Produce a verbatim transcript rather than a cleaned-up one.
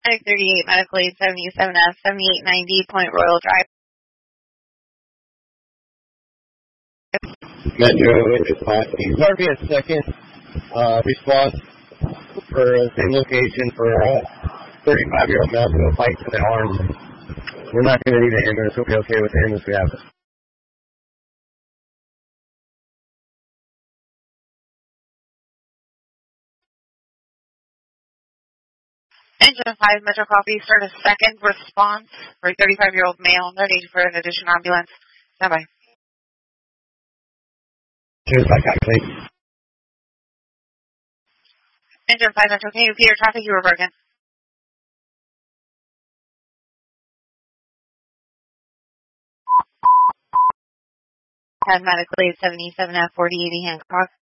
Medic thirty-eight, Medical Aid seventy-seven F, seventy-eight ninety, Point Royal Drive. Metro, it's class B. Sorry, a second uh, response for the same location for a thirty-five-year-old male who fights with their arms. We're not going to need an ambulance. We'll be okay with the ambulance we have. Engine five, Metro Copy, start a second response for a thirty-five-year-old male. No need for an additional ambulance. Stand by. Cheers, back out, please. Engine five, Metro, can you repeat your traffic? You were broken. Had Medical Aid seventy-seven F, forty eighty Hancock.